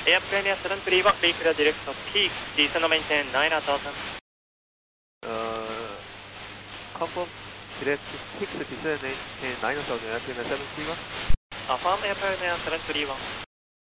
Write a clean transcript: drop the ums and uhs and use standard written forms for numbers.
Air Premier 731, be clear direct of peak, descend maintain 9000. Confirm direct peak descent 9000 Air Premier 731. Affirm Air Premier 731.